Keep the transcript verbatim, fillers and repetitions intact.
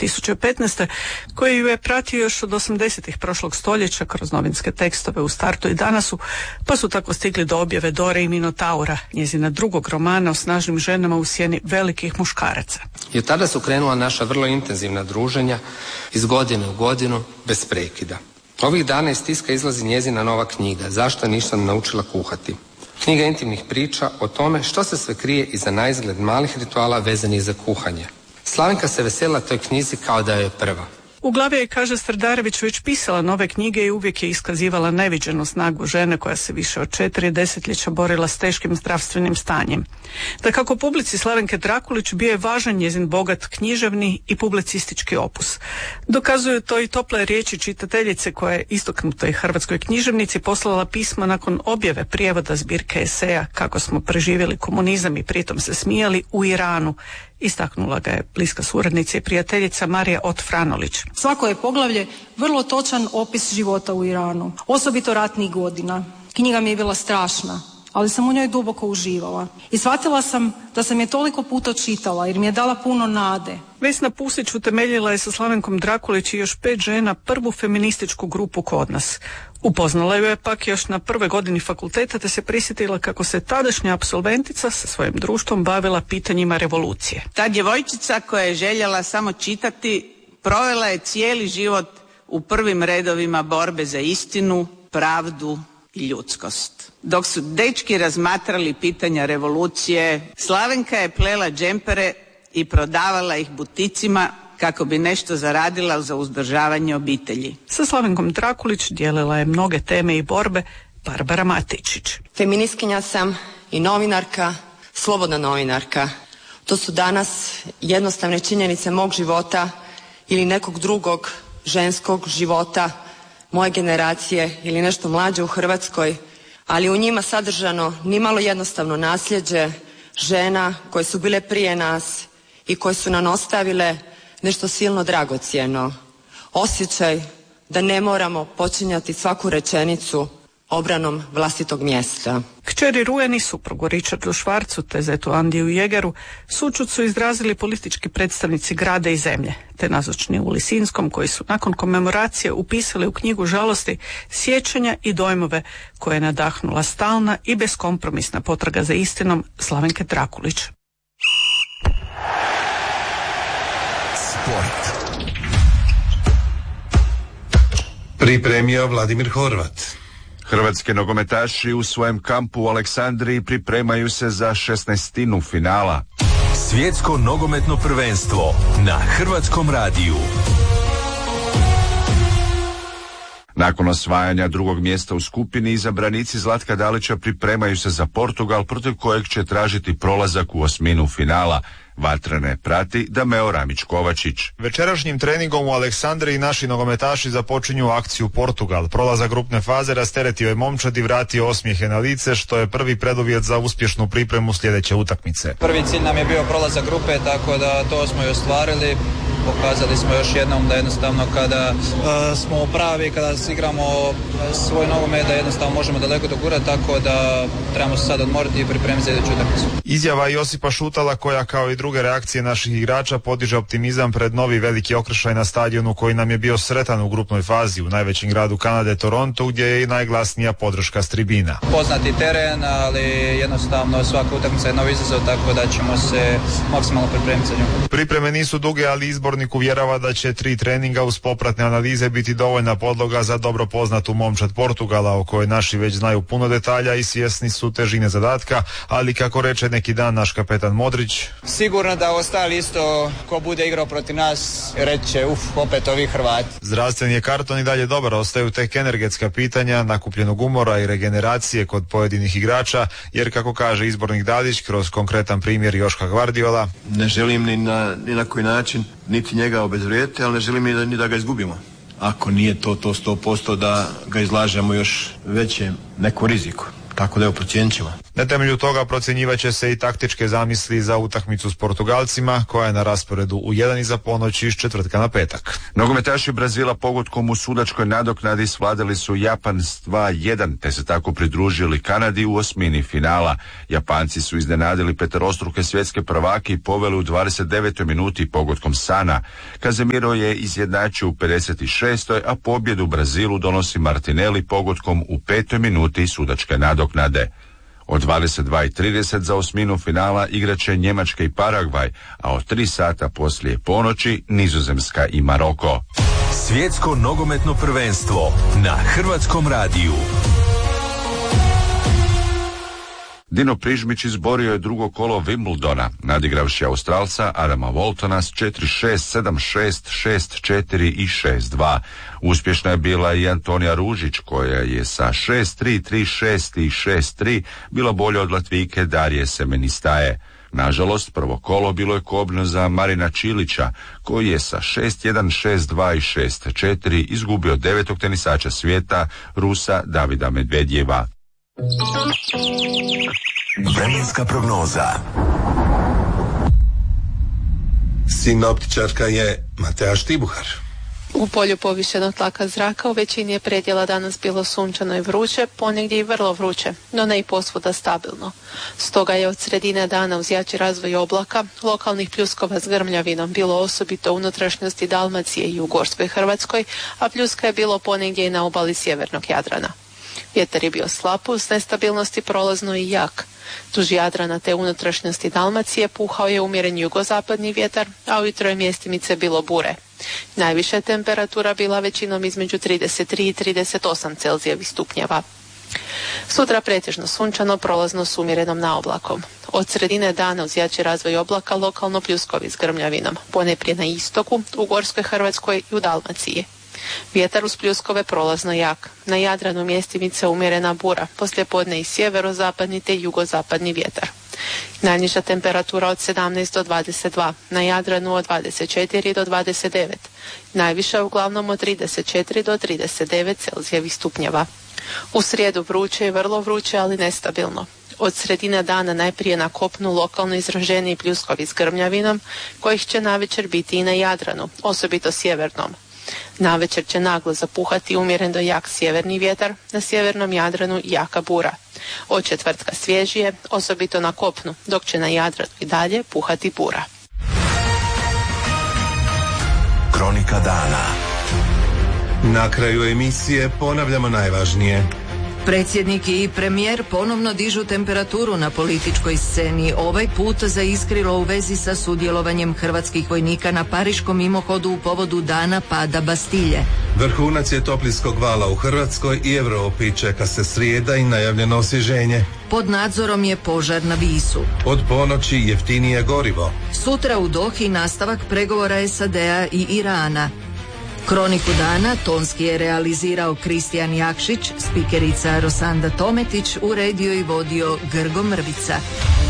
tisuće petnaeste. koji ju je pratio još od osamdesetih prošlog stoljeća kroz novinske tekstove u Startu i Danasu, pa su tako stigli do objave Dore i Minotaura, njezina drugog romana o snažnim ženama u sjeni velikih muškaraca. I od tada su krenula naša vrlo intenzivna druženja iz godine u godinu bez prekida. Ovih dana iz tiska izlazi njezina nova knjiga Zašto nisam naučila kuhati. Knjiga intimnih priča o tome što se sve krije iza naizgled malih rituala vezanih za kuhanje. Slavenka se veselila toj knjizi kao da je prva. U glavi je, kaže Strdarević, već pisala nove knjige i uvijek je iskazivala neviđenu snagu žene koja se više od četiri desetljeća borila s teškim zdravstvenim stanjem. Da kako publici Slavenke Drakulić bio je važan njezin bogat književni i publicistički opus. Dokazuju to i tople riječi čitateljice koja je istaknutoj hrvatskoj književnici poslala pismo nakon objave prijevoda zbirke eseja Kako smo preživjeli komunizam i pritom se smijali u Iranu. Istaknula ga je bliska suradnica i prijateljica Marija Ot-Franolić. Svako je poglavlje vrlo točan opis života u Iranu, osobito ratnih godina. Knjiga mi je bila strašna, ali sam u njoj duboko uživala. I shvatila sam da sam je toliko puta čitala jer mi je dala puno nade. Vesna Pusić utemeljila je sa Slavenkom Drakulić i još pet žena prvu feminističku grupu Kod nas. Upoznala ju je pak još na prvoj godini fakulteta te se prisjetila kako se tadašnja apsolventica sa svojim društvom bavila pitanjima revolucije. Ta djevojčica koja je željela samo čitati provela je cijeli život u prvim redovima borbe za istinu, pravdu i ljudskost. Dok su dečki razmatrali pitanja revolucije, Slavenka je plela džempere i prodavala ih buticima kako bi nešto zaradila za uzdržavanje obitelji. Sa Slavenkom Drakulić dijelila je mnoge teme i borbe Barbara Matičić. Feministkinja sam i novinarka, slobodna novinarka. To su danas jednostavne činjenice mog života ili nekog drugog ženskog života moje generacije ili nešto mlađe u Hrvatskoj, ali u njima sadržano nimalo jednostavno nasljeđe žena koje su bile prije nas i koje su nam ostavile nešto silno dragocjeno. Osjećaj da ne moramo počinjati svaku rečenicu obranom vlastitog mjesta. Kćeri Rujani, suprugu Richardu Švarcu te zetu Andiju Jegeru, sućut su izrazili politički predstavnici grada i zemlje, te nazočni u Lisinskom koji su nakon komemoracije upisali u knjigu žalosti sjećanja i dojmove koje je nadahnula stalna i beskompromisna potraga za istinom Slavenke Drakulić. Sport. Pripremio Vladimir Horvat. Hrvatski nogometaši u svojem kampu u Aleksandriji pripremaju se za šesnaestinu finala. Svjetsko nogometno prvenstvo na Hrvatskom radiju. Nakon osvajanja drugog mjesta u skupini, izabranici Zlatka Dalića pripremaju se za Portugal, protiv kojeg će tražiti prolazak u osminu finala. Vatrene prati Dameo Ramić-Kovačić. Večerašnjim treningom u Aleksandriji naši nogometaši započinju akciju Portugal. Prolazak grupne faze rasteretio je momčad i vratio osmijehe na lice, što je prvi preduvjet za uspješnu pripremu sljedeće utakmice. Prvi cilj nam je bio prolazak grupe, tako da to smo i ostvarili. Pokazali smo još jednom da jednostavno kada uh, smo pravi, kada igramo svoj nogomet, da jednostavno možemo daleko dogurati, tako da trebamo se sad odmoriti i pripremiti sljedeću utakmicu. Izjava Josipa Šutala, koja kao i druge reakcije naših igrača podiže optimizam pred novi veliki okršaj na stadionu koji nam je bio sretan u grupnoj fazi u najvećem gradu Kanade, Toronto, gdje je i najglasnija podrška s tribina. Poznati teren, ali jednostavno svaka utakmica je novi izazov, tako da ćemo se maksimalno pripremiti za nju. Pripreme nisu duge, ali izbornik uvjerava da će tri treninga uz popratne analize biti dovoljna podloga za dobro poznatu momčad Portugala, o kojoj naši već znaju puno detalja i svjesni su težine zadatka, ali kako reče neki dan naš kapetan Modrić, sigurno da ostali isto ko bude igrao protiv nas reće uf, opet ovi Hrvati. Zdravstveni je karton i dalje dobar, ostaju tek energetska pitanja, nakupljenog umora i regeneracije kod pojedinih igrača, jer kako kaže izbornik Dalić kroz konkretan primjer Joška Gvardiola, ne želim ni na, ni na koji način niti njega obezvrijediti, ali ne želim ni da, ni da ga izgubimo. Ako nije to to sto posto da ga izlažemo još većem nekom riziku. Tako da evo, procijenit ćemo. Na temelju toga procjenjivat će se i taktičke zamisli za utakmicu s Portugalcima, koja je na rasporedu u jedan iza ponoći iz četvrtka na petak. Nogometaši Brazila pogodkom u sudačkoj nadoknadi svladali su Japan s dva jedan, te se tako pridružili Kanadi u osmini finala. Japanci su iznenadili peterostruke svjetske prvake i poveli u dvadeset devetoj minuti pogodkom Sana. Kazemiro je izjednačio u pedeset šestoj, a pobjedu Brazilu donosi Martinelli pogodkom u petoj minuti sudačke nadoknade. Od dvadeset dva i trideset za osminu finala igraće Njemačka i Paragvaj, a od tri sata poslije ponoći Nizozemska i Maroko. Svjetsko nogometno prvenstvo na Hrvatskom radiju. Dino Prižmić izborio je drugo kolo Wimbledona, nadigravši Australca Adama Waltona s četiri šest, sedam šest, šest četiri i šest dva. Uspješna je bila i Antonija Ružić, koja je sa šest tri, tri šest i šest tri bila bolja od Latvijke Darije Semenistaje. Nažalost, prvo kolo bilo je kobno za Marina Čilića, koji je sa šest jedan, šest dva i šest četiri izgubio devetog tenisača svijeta, Rusa Davida Medvedjeva. Vremenska prognoza. Sinoptičarka je Matea Štibuhar. U polju povišenog tlaka zraka u većini je predjela danas bilo sunčano i vruće, ponegdje i vrlo vruće, no ne i posvuda stabilno. Stoga je od sredine dana uz jači razvoj oblaka, lokalnih pljuskova s grmljavinom bilo osobito u unutrašnjosti Dalmacije i u Gorskoj Hrvatskoj, a pljuska je bilo ponegdje i na obali sjevernog Jadrana. Vjetar je bio slab, uz nestabilnosti prolazno i jak. Duž Jadrana te unutrašnjosti Dalmacije puhao je umjeren jugozapadni vjetar, a ujutro je mjestimice bilo bure. Najviša temperatura bila većinom između trideset tri i trideset osam Celzijevih stupnjeva. Sutra pretežno sunčano, prolazno s umjerenom naoblakom. Od sredine dana uz jači razvoj oblaka lokalno pljuskovi s grmljavinom, ponajprije na istoku, u Gorskoj Hrvatskoj i u Dalmaciji. Vjetar uz pljuskove prolazno jak. Na Jadranu mjestimice umjerena bura, poslijepodne i sjeverozapadni te jugozapadni vjetar. Najniža temperatura od sedamnaest do dvadeset dva, na Jadranu od dvadeset četiri do dvadeset devet, najviša uglavnom od trideset četiri do trideset devet Celzijevih stupnjeva. U srijedu vruće i vrlo vruće, ali nestabilno. Od sredine dana najprije na kopnu lokalno izraženi pljuskovi s grmljavinom, kojih će navečer biti i na Jadranu, osobito sjevernom. Navečer će naglo zapuhati umjeren do jak sjeverni vjetar, na sjevernom Jadranu jaka bura. Od četvrtka svježije, osobito na kopnu, dok će na Jadranu i dalje puhati bura. Kronika dana. Na kraju emisije ponavljamo najvažnije. Predsjednik i premijer ponovno dižu temperaturu na političkoj sceni, ovaj put zaiskrilo u vezi sa sudjelovanjem hrvatskih vojnika na pariškom mimohodu u povodu dana pada Bastilje. Vrhunac je toplinskog vala u Hrvatskoj i Europi, čeka se srijeda i najavljeno osvježenje. Pod nadzorom je požar na Visu. Od ponoći jeftinije gorivo. Sutra u Dohi nastavak pregovora S A D-a i Irana. Kroniku dana tonski je realizirao Kristijan Jakšić, spikerica Rosanda Tometić, uredio i vodio Grgo Mrvica.